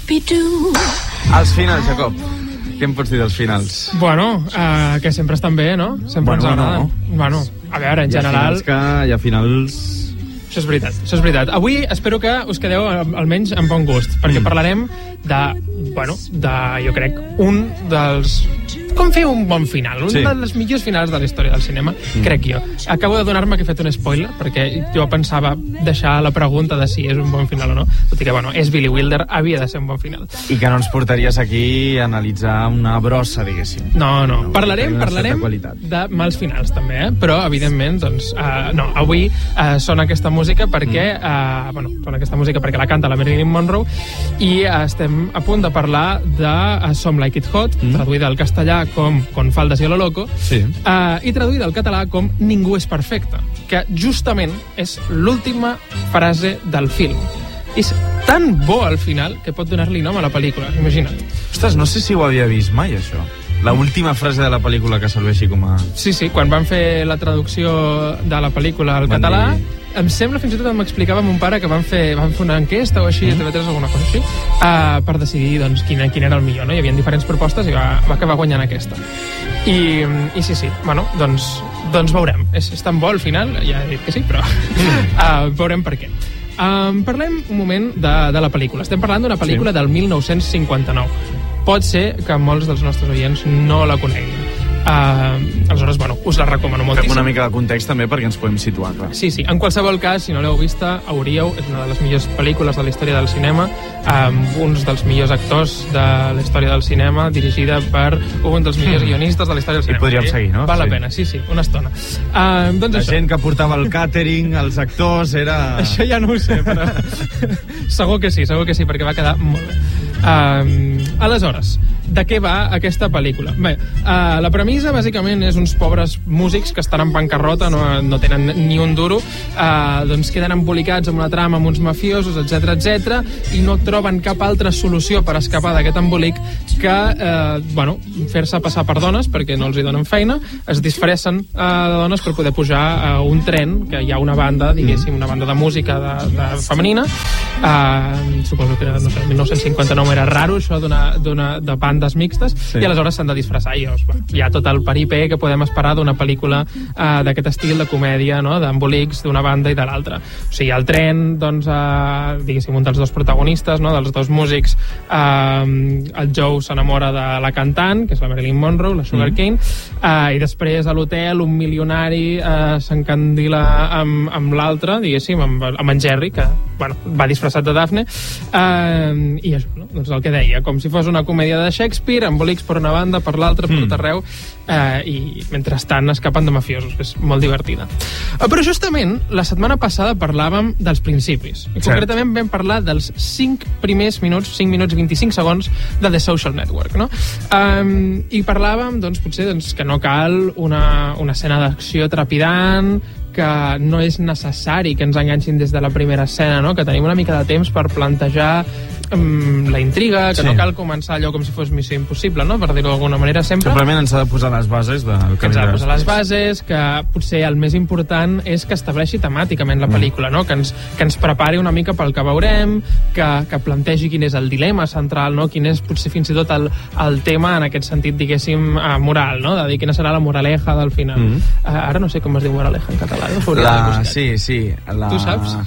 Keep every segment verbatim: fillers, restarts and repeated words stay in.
Els finals, Jacob. Què em pots dir dels finals? Bueno, uh, que sempre estan bé, no? Sempre bueno, ens agraden. No. Bueno, a veure, en hi general... Que hi ha finals... Això és veritat, això és veritat. Avui espero que us quedeu almenys amb bon gust, perquè mm. parlarem de, bueno, de, jo crec, un dels... Com fer un bon final, un sí. dels millors finals de la història del cinema, mm. crec jo. Acabo de donar-me que he fet un spoiler, perquè jo pensava deixar la pregunta de si és un bon final o no, tot i que, bueno, és Billy Wilder, havia de ser un bon final. I que no ens portaries aquí a analitzar una brossa, diguéssim. No, no, no parlarem, parlarem de mals finals, també, eh? Però, evidentment, doncs, uh, no, avui uh, sona aquesta música perquè, uh, bueno, sona aquesta música perquè la canta la Marilyn Monroe, i uh, estem a punt de parlar de uh, Some Like It Hot, mm. traduïda al castellà com Con faldes i a lo loco, sí. uh, i traduïda al català com Ningú és perfecte, que justament és l'última frase del film. És tan bo al final que pot donar-li nom a la pel·lícula, imagina't. Ostres, no sé si ho havia vist mai, això. La última frase de la pel·lícula que serveixi com a... Sí, sí, quan van fer la traducció de la pel·lícula al van català... Dir... Em sembla, fins i tot m'explicava mon pare que van fer, van fer una enquesta o així, mm. a T V tres, alguna cosa així, uh, per decidir doncs, quin, quin era el millor, no? Hi havia diferents propostes i va, va acabar guanyant aquesta. I, i sí, sí, bueno, doncs, doncs veurem. És, és tan bo al final, ja he dit que sí, però uh, veurem per què. Um, parlem un moment de, de la pel·lícula. Estem parlant d'una pel·lícula sí. del mil nou-cents cinquanta-nou. Pot ser que molts dels nostres oients no la coneguin. Uh, aleshores, bueno, us la recomano moltíssim. Fem una mica de context també perquè ens podem situar, clar. Sí, sí, en qualsevol cas, si no l'heu vista, hauríeu, és una de les millors pel·lícules de la història del cinema, amb uns dels millors actors de la història del cinema, dirigida per un dels millors mm. guionistes de la història del cinema. I podríem seguir, no? Val sí. la pena, sí, sí, una estona. Uh, doncs la això. gent que portava el càtering, els actors, era... Això ja no ho sé, però... segur que sí, segur que sí, perquè va quedar molt bé. Uh, aleshores, de què va aquesta pel·lícula? Bé, uh, la premissa bàsicament és uns pobres músics que estan en bancarrota, no, no tenen ni un duro, uh, doncs queden embolicats amb una trama amb uns mafiosos, etc etc, i no troben cap altra solució per escapar d'aquest embolic que uh, bueno, fer-se passar per dones perquè no els hi donen feina, es disfressen uh, de dones per poder pujar a un tren, que hi ha una banda, diguéssim, una banda de música de, de femenina, uh, suposo que no sé, mil nou-cents cinquanta-nou era raro això d'una, d'una, de bandes mixtes, sí. i aleshores s'han de disfressar i llavors, bueno, hi ha tot el peripé que podem esperar d'una pel·lícula uh, d'aquest estil de comèdia, no? D'embolics d'una banda i de l'altra. O sigui, el tren, doncs, uh, diguéssim, un dels dos protagonistes, no? Dels dos músics, uh, el Joe s'enamora de la cantant, que és la Marilyn Monroe, la Sugar mm. Cane, uh, i després a l'hotel un milionari uh, s'encandila amb, amb l'altre, diguéssim, amb, amb en Jerry, que bueno, va disfressat de Daphne, uh, i això, no? Doncs el que deia, com si fos una comèdia de Shakespeare, embolics per una banda, per l'altra, per mm. tot arreu, eh, i mentrestant escapen de mafiosos, que és molt divertida. Eh, però justament, la setmana passada parlàvem dels principis. I concretament vam parlar dels cinc primers minuts, cinc minuts i vint-i-cinc segons de The Social Network, no? Um, I parlàvem, doncs, potser doncs, que no cal una, una escena d'acció trepidant, que no és necessari que ens enganxin des de la primera escena, no? Que tenim una mica de temps per plantejar um, la intriga, que sí. no cal començar allò com si fos Missió Impossible, no? Per dir-ho d'alguna manera, sempre. Simplement ens ha de posar les bases de... que ens ha de posar les bases, que potser el més important és que estableixi temàticament la pel·lícula, no? Que ens, que ens prepari una mica pel que veurem, que, que plantegi quin és el dilema central, no? Quin és potser fins i tot el, el tema en aquest sentit, diguéssim, uh, moral, no? De dir quina serà la moraleja del final. Mm -hmm. uh, ara no sé com es diu moraleja en català. La... Sí, sí. La... Tu saps?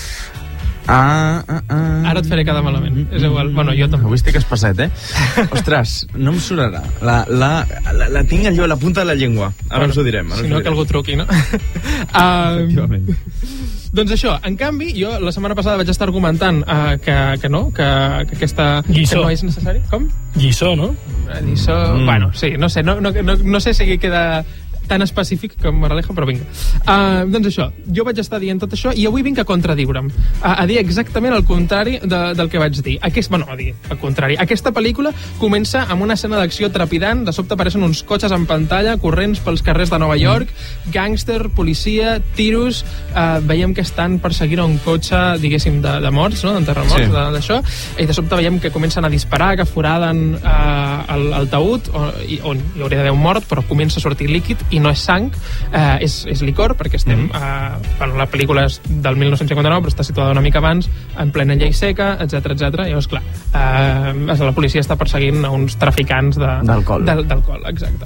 Ah, ah, ah. Ara et faré quedar malament. Mm -hmm. És igual. Bueno, jo també. Avui estic espasset, eh? Ostres, no em sonarà. La, la, la, la tinc allò a la punta de la llengua. Ara bueno, ens ho direm. Si no, que algú truqui, no? Efectivament. Um, doncs això, en canvi, jo la setmana passada vaig estar argumentant uh, que, que no, que, que aquesta... Lliçó. Que no és necessari. Com? Lliçó, no? Lliçó... Mm. Bueno, sí, no sé, no, no, no, no sé si queda... tan específic com moraleja, però vinga. Uh, doncs això, jo vaig estar dient tot això i avui vinc a contradiure'm, a, a dir exactament el contrari de, del que vaig dir. Aquest, bueno, a dir el contrari. Aquesta pel·lícula comença amb una escena d'acció trepidant, de sobte apareixen uns cotxes en pantalla, corrents pels carrers de Nova York, gàngster, policia, tiros, uh, veiem que estan perseguint un cotxe, diguéssim, de, de morts, no?, d'enterramorts, sí. d'això, i de sobte veiem que comencen a disparar, que foraden uh, el, el taüt, on, on hi hauria d'haver un mort, però comença a sortir líquid i i no és sang, eh, és, és licor, perquè estem... Mm. Eh, bueno, la pel·lícula és del mil nou-cents cinquanta-nou, però està situada una mica abans, en plena llei seca, etcètera etcètera. I llavors, clar, eh, la policia està perseguint a uns traficants d'alcohol. D'alcohol, exacte.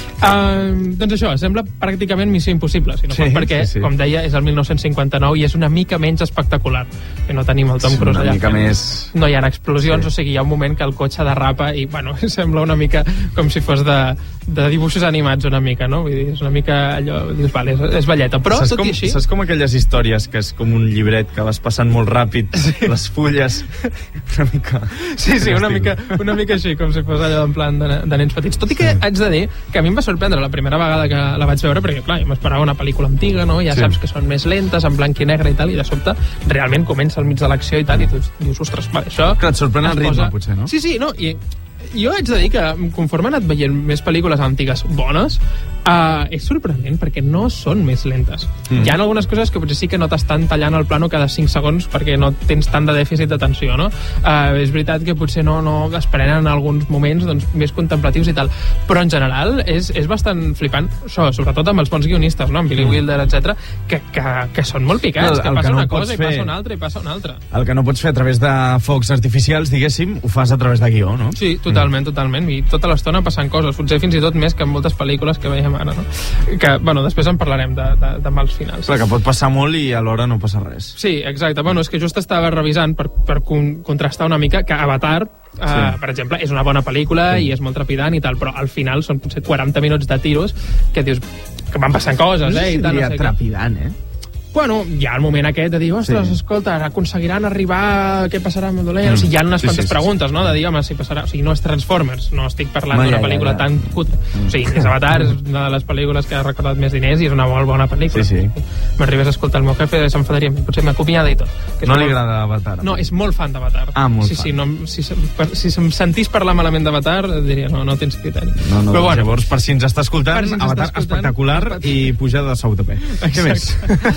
Eh, doncs això, sembla pràcticament missió impossible, si no sí, perquè, sí, sí. com deia, és el mil nou-cents cinquanta-nou i és una mica menys espectacular. Que no tenim el Tom Cruise allà. Una mica més... No hi ha explosions, sí. O sigui, hi ha un moment que el cotxe derrapa i, bueno, sembla una mica com si fos de, de dibuixos animats una mica, no? Vull dir, és una mica allò... Dius, vale, és, és balleta. Però, saps tot com, i així... Saps com aquelles històries que és com un llibret que vas passant molt ràpid, sí. Les fulles... Una mica... Sí, sí, una mica, una mica així, com si fos allò en plan de, de nens petits. Tot i que sí. Haig de dir que a mi em va sorprendre la primera vegada que la vaig veure, perquè, clar, jo m'esperava una pel·lícula antiga, no? Ja sí. Saps que són més lentes, en blanc i negre i tal, i de sobte realment comença al mig de l'acció i tal, i tu dius, ostres, vale, això... Clar, et sorprèn el ritme, posa... potser, no? Sí, sí, no, i jo haig de dir que conforme he anat veient més pel·lícules antigues bones, uh, és sorprenent perquè no són més lentes. Mm. Hi ha algunes coses que potser sí que no t'estan tallant el plano cada cinc segons perquè no tens tant de dèficit d'atenció, no? Uh, és veritat que potser no, no es prenen en alguns moments doncs, més contemplatius i tal, però en general és, és bastant flipant, això, sobretot amb els bons guionistes, no? Amb Billy mm. Wilder, etcètera, que, que, que són molt picats, no, que passa que no una cosa fer... i passa una altra i passa una altra. El que no pots fer a través de focs artificials, diguéssim, ho fas a través de guió, no? Sí, totalment, mm. totalment, i tota l'estona passant coses, potser fins i tot més que en moltes pel·lícules que veiem ara, no? Que, bueno, després en parlarem de, de, de mals finals. Clar, que pot passar molt i alhora no passa res. Sí, exacte, bueno, és que just estava revisant per, per con contrastar una mica que Avatar, sí. uh, per exemple, és una bona pel·lícula sí. I és molt trepidant i tal, però al final són potser quaranta minuts de tiros que dius que van passant coses, no sé eh? Si i tal, no sé trepidant, eh? Bueno, hi ha el moment aquest de dir, ostres, sí. Escolta, aconseguiran arribar, què passarà amb el dolent? Mm. O sigui, hi ha unes sí, quantes sí, sí, preguntes, no?, de dir, home, si passarà... O sigui, no és Transformers, no estic parlant no, d'una ja, pel·lícula ja, ja. tan cutre. Mm. O sigui, és Avatar, és una de les pel·lícules que ha recordat més diners i és una molt bona pel·lícula. Sí, sí. M'arribes a escoltar el meu jefe, s'enfadaria, potser m'acomiada i tot. Que no li molt... agrada Avatar? No, és molt fan d'Avatar. Ah, molt sí, fan. Sí, no, si, per, si em sentís parlar malament d'Avatar, diria, no, no tens criteri. No, no, però, bueno, llavors, per si ens està escoltant, si Avatar està escoltant, espectacular i puja de sou també. Què més?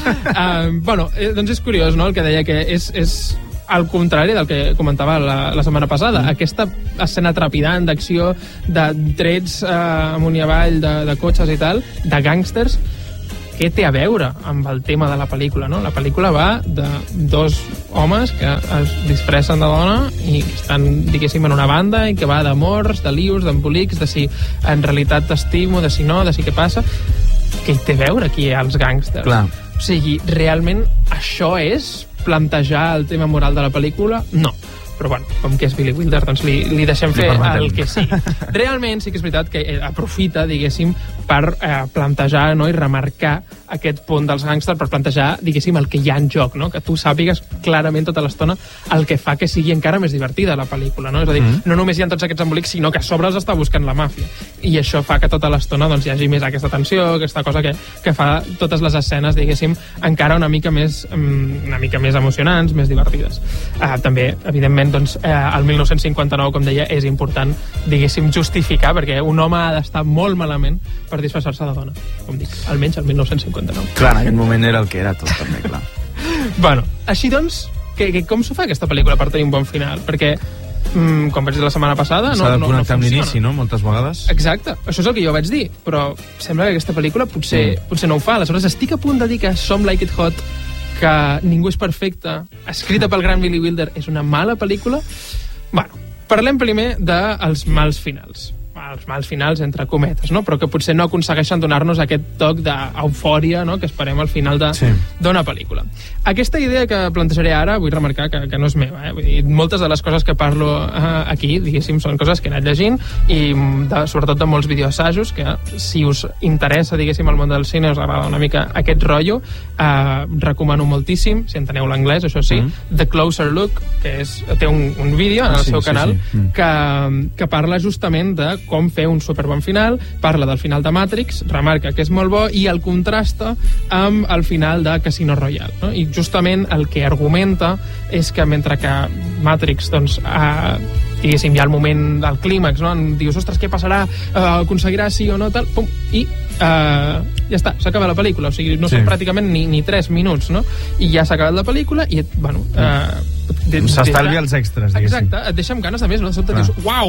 uh, bueno, Eh, doncs és curiós, no?, el que deia que és, és al contrari del que comentava la, la setmana passada. Mm. Aquesta escena trepidant d'acció, de trets eh, amunt i avall, de, de cotxes i tal, de gàngsters, què té a veure amb el tema de la pel·lícula, no? La pel·lícula va de dos homes que es disfressen de dona i estan, diguéssim, en una banda i que va d'amors, de lius, d'embolics, de si en realitat t'estimo, de si no, de si què passa. Què hi té a veure aquí els gàngsters? Clar. O sigui, realment això és plantejar el tema moral de la pel·lícula? No. Però, bueno, com que és Billy Wilder, doncs li, li deixem fer el que sí. Realment sí que és veritat que aprofita, diguéssim, per eh, plantejar, no?, i remarcar aquest punt dels gàngsters, per plantejar, diguéssim, el que hi ha en joc, no?, que tu sàpigues clarament tota l'estona el que fa que sigui encara més divertida la pel·lícula, no? És a dir, mm. no només hi ha tots aquests embolics, sinó que a sobre els està buscant la màfia. I això fa que tota l'estona doncs, hi hagi més aquesta tensió, aquesta cosa que, que fa totes les escenes, diguéssim, encara una mica més, una mica més emocionants, més divertides. Uh, també, evidentment, doncs, eh, el mil nou-cents cinquanta-nou, com deia, és important, diguéssim, justificar, perquè un home ha d'estar molt malament per disfressar-se de dona, com dic, almenys el mil nou-cents cinquanta-nou. Clar, en aquest moment era el que era tot, també, clar. Bueno, així doncs, que, que, com s'ho fa aquesta pel·lícula per tenir un bon final? Perquè, mm, com vaig dir la setmana passada, no, s'ha de no, connectar no amb l'inici, no?, moltes vegades. Exacte, això és el que jo vaig dir, però sembla que aquesta pel·lícula potser, mm. potser no ho fa. Aleshores, estic a punt de dir que Some Like It Hot, que Ningú és perfecte, escrita pel gran Billy Wilder, és una mala pel·lícula. Bueno, parlem primer dels mals finals. Els mals finals, entre cometes, no? Però que potser no aconsegueixen donar-nos aquest toc d'eufòria, no?, que esperem al final d'una sí. pel·lícula. Aquesta idea que plantejaré ara, vull remarcar que, que no és meva, eh? Vull dir, moltes de les coses que parlo eh, aquí, diguéssim, són coses que he anat llegint i de, sobretot de molts videoassajos que, si us interessa, diguéssim, el món del cine, us agrada una mica aquest rotllo, eh, recomano moltíssim, si enteneu l'anglès, això sí, mm. The Closer Look, que és, té un, un vídeo en el sí, seu sí, canal sí. Mm. Que, que parla justament de com fer un superbon final, parla del final de Matrix, remarca que és molt bo i el contrasta amb el final de Casino Royale, no? I justament el que argumenta és que mentre que Matrix, doncs, eh, diguéssim, hi ha el moment del clímax, no? Dius, ostres, què passarà? Eh, aconseguirà sí o no? Tal, pum, i eh, ja està, s'acaba la pel·lícula, o sigui, no sí. són pràcticament ni, ni tres minuts, no? I ja s'ha acabat la pel·lícula i, bueno... Eh, s'estalvia els extras, diguéssim. Exacte, et deixa amb ganes de més, no? De sobte dius, uau,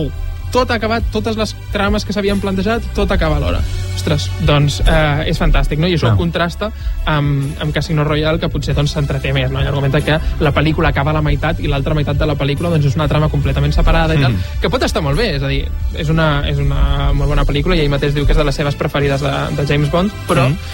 tot ha acabat, totes les trames que s'havien plantejat, tot acaba alhora. Ostres, doncs eh, és fantàstic, no? I això no. contrasta amb, amb Casino Royale, que potser doncs s'entreté més, no? I argumenta que la pel·lícula acaba a la meitat i l'altra meitat de la pel·lícula doncs és una trama completament separada i tal, mm. que pot estar molt bé, és a dir, és una, és una molt bona pel·lícula i ell mateix diu que és de les seves preferides de, de James Bond, però mm.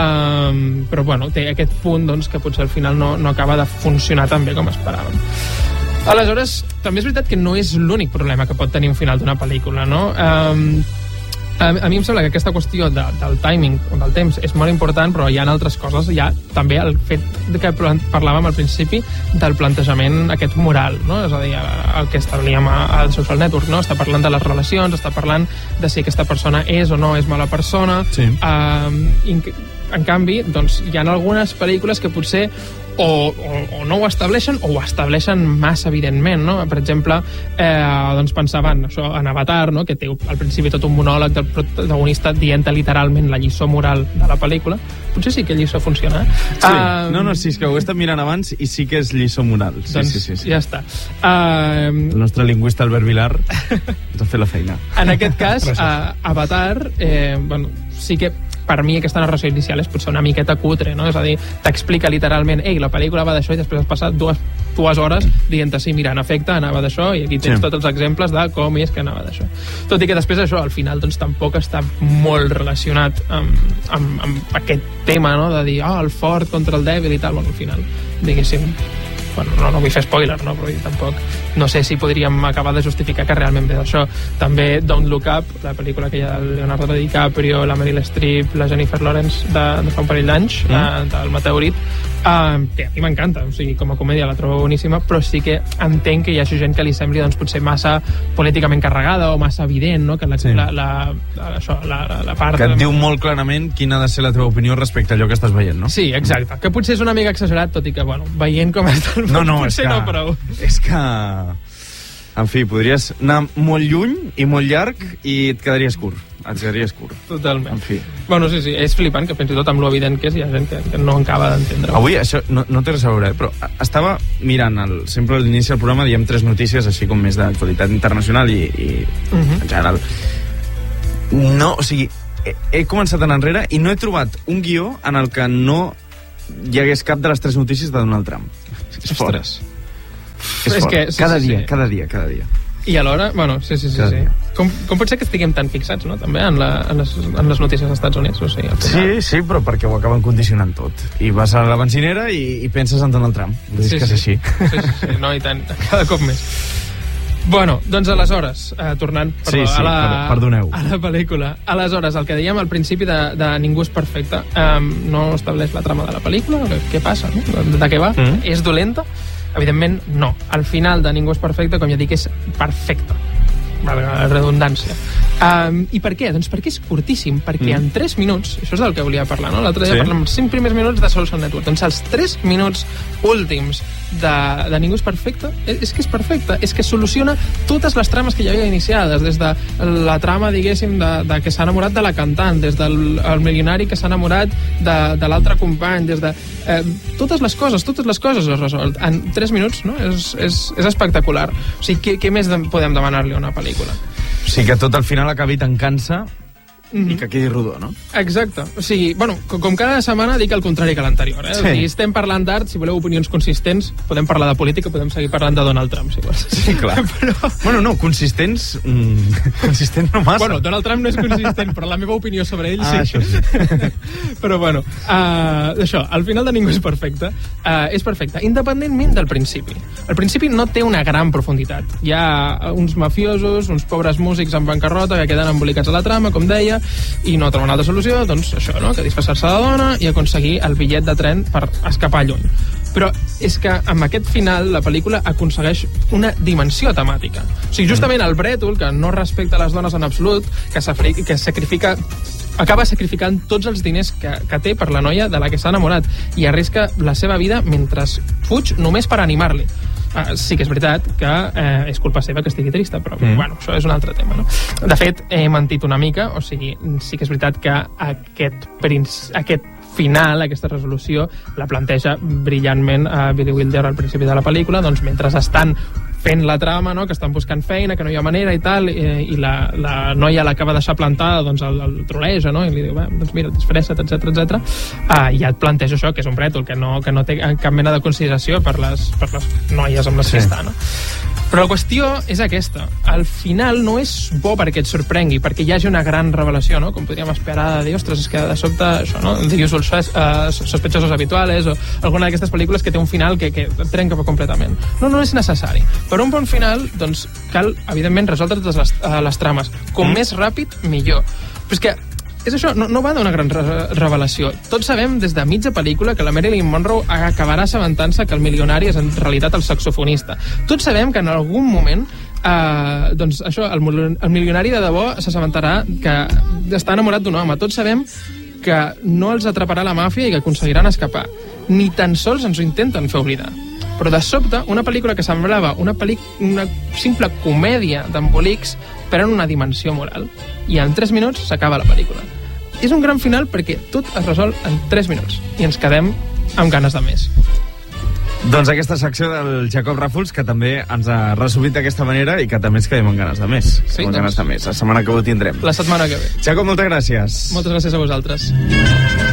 eh, però bueno, té aquest punt doncs, que potser al final no, no acaba de funcionar tan bé com esperàvem. Aleshores, també és veritat que no és l'únic problema que pot tenir un final d'una pel·lícula, no? Um, a, a mi em sembla que aquesta qüestió de, del timing o del temps és molt important, però hi ha altres coses. Hi ha també el fet de que parlàvem al principi del plantejament aquest moral, no? És a dir, el que establíem al Social Network, no? Està parlant de les relacions, està parlant de si aquesta persona és o no és mala persona. Sí. Um, in, en canvi, doncs, hi ha algunes pel·lícules que potser O, o, o no ho estableixen o ho estableixen massa evidentment, no? Per exemple, eh, doncs pensaven això, en Avatar, no? Que té al principi tot un monòleg del protagonista dient literalment la lliçó moral de la pel·lícula. Potser sí que lliçó funciona, eh? Sí. Uh, no, no, sí, és que ho he estat mirant abans i sí que és lliçó moral. Sí, doncs sí, sí, sí. ja està. Uh, El nostre lingüista Albert Vilar ens ha fet la feina. En aquest cas, uh, Avatar, eh, bueno, sí que per mi aquesta narració inicial és potser una miqueta cutre, no? És a dir, t'explica literalment ei, la pel·lícula va d'això i després has passat dues, dues hores dient-te, sí, mira, en efecte anava d'això i aquí tens sí. tots els exemples de com és que anava d'això. Tot i que després això, al final, doncs tampoc està molt relacionat amb, amb, amb aquest tema, no? De dir, ah, oh, el fort contra el dèbil i tal. Bueno, al final, diguéssim, bueno, no, no vull fer spoiler, no? Però tampoc no sé si podríem acabar de justificar que realment ve d'això. També Don't Look Up, la pel·lícula que hi ha el Leonardo DiCaprio, la Meryl Streep, la Jennifer Lawrence de, de fa un parell d'anys, mm. uh, del Meteorit, uh, que a mi m'encanta, o sigui, com a comèdia la trobo boníssima, però sí que entenc que hi ha gent que li sembli doncs, potser massa políticament carregada o massa evident, no? Que la, sí. la, la, la, això, la, la part... Que et de... diu molt clarament quina ha de ser la teva opinió respecte a allò que estàs veient, no? Sí, exacte. Que potser és una mica exagerat, tot i que, bueno, veient com està el no, no, potser és que, no prou. És que... En fi, podries anar molt lluny i molt llarg i et quedaries curt. Et quedaries curt. Totalment. En fi. Bueno, sí, sí, és flipant que fins i tot amb lo evident que és hi ha gent que, que no acaba d'entendre. Avui, això no, no té res a veure, eh? Però estava mirant, el, sempre a l'inici del programa diem tres notícies així com més d'actualitat internacional i, i uh -huh. en general. No, o sigui, he, he començat a anar enrere i no he trobat un guió en el que no hi hagués cap de les tres notícies de Donald Trump. És fort. És, és que, sí, cada sí, dia, sí. cada dia, cada dia. I alhora, bueno, sí, sí, sí, sí. Com, com pot ser que estiguem tan fixats, no?, també en, la, en, les, en les notícies dels Estats Units, o sigui, al final... Sí, sí, però perquè ho acaben condicionant tot. I vas a la benzinera i, i penses en Donald Trump. Vull dir sí, que és sí. així. Sí, sí, sí, no, i tant, cada cop més. Bueno, doncs aleshores, eh, tornant perdó, sí, sí, a, la, perdoneu. a la pel·lícula. Aleshores, el que dèiem al principi de, de Ningú és perfecte, eh, no estableix la trama de la pel·lícula, què passa, no? De, de què va? Mm. És dolenta? Evidentment, no. Al final de Ningú és perfecte, com ja dic, és perfecte. La redundància. Um, I per què? Doncs perquè és curtíssim, perquè mm. en tres minuts, això és del que volia parlar, no? L'altre dia sí. parlem els cinc primers minuts de Social Network. Doncs els tres minuts últims de, de Ningú és perfecte, és, és que és perfecte, és que soluciona totes les trames que hi havia iniciades, des de la trama, diguéssim, de, de que s'ha enamorat de la cantant, des del el milionari que s'ha enamorat de, de l'altre company, des de... Eh, totes les coses, totes les coses es resolt en tres minuts, no? És, és, és espectacular. O sigui, què, què més podem demanar-li a una pel·lícula? O sigui, que tot al final acabi tancant-se mm-hmm. i que quedi rodó, no? Exacte. O sigui, bueno, com, com cada setmana dic el contrari que l'anterior, eh? Sí. O sigui, estem parlant d'art, si voleu opinions consistents, podem parlar de política, podem seguir parlant de Donald Trump, si vols. Sí, clar. Però... Bueno, no, consistents... Mm, consistent no massa. Bueno, Donald Trump no és consistent, però la meva opinió sobre ell ah, sí. Això sí. Però bueno, uh, això, al final de Ningú és perfecte, uh, és perfecte, independentment del principi. El principi no té una gran profunditat. Hi ha uns mafiosos, uns pobres músics en bancarrota que queden embolicats a la trama, com deia, i no troben una altra solució, doncs això, no?, que disfressar-se de dona i aconseguir el bitllet de tren per escapar lluny. Però és que amb aquest final la pel·lícula aconsegueix una dimensió temàtica. O sigui, justament el brètol, que no respecta les dones en absolut, que, que sacrifica acaba sacrificant tots els diners que, que té per la noia de la que s'ha enamorat i arrisca la seva vida mentre fuig només per animar-li. Uh, sí que és veritat que eh, és culpa seva que estigui trista, però mm. bueno, això és un altre tema, no? De fet, he mentit una mica, o sigui, sí que és veritat que aquest, aquest final, aquesta resolució, la planteja brillantment a Billy Wilder al principi de la pel·lícula, doncs mentre estan fent la trama, no? Que estan buscant feina, que no hi ha manera i tal, i, i la, la noia l'acaba de deixar plantada, doncs el, el troleja, no? I li diu, doncs mira, disfressa't, etcètera, etcètera. Uh, I ja et planteja això, que és un brètol, que no, que no té cap mena de consideració per les, per les noies amb les que està, no? Però la qüestió és aquesta. Al final no és bo perquè et sorprengui, perquè hi hagi una gran revelació, no? Com podríem esperar de dir, ostres, és que de sobte, això, no? The Usual uh, Sospechosos Habituales o alguna d'aquestes pel·lícules que té un final que, que et trenca completament. No, no és necessari. Per un bon final, doncs, cal, evidentment, resoldre totes les, uh, les trames. Com mm. més ràpid, millor. Però és que és això, no, no va d'una gran re revelació. Tots sabem des de mitja pel·lícula que la Marilyn Monroe acabarà assabentant-se que el milionari és en realitat el saxofonista. Tots sabem que en algun moment eh, doncs això, el, el milionari de debò s'assabentarà que està enamorat d'un home. Tots sabem que no els atraparà la màfia i que aconseguiran escapar. Ni tan sols ens ho intenten fer oblidar. Però de sobte, una pel·lícula que semblava una, una simple comèdia d'embolics pren una dimensió moral. I en tres minuts s'acaba la pel·lícula. És un gran final perquè tot es resol en tres minuts. I ens quedem amb ganes de més. Doncs aquesta secció del Jacob Ràfols, que també ens ha resumit d'aquesta manera i que també ens quedem amb ganes de més. Sí, amb doncs, ganes de més. La setmana que ho tindrem. La setmana que ve. Jacob, moltes gràcies. Moltes gràcies a vosaltres.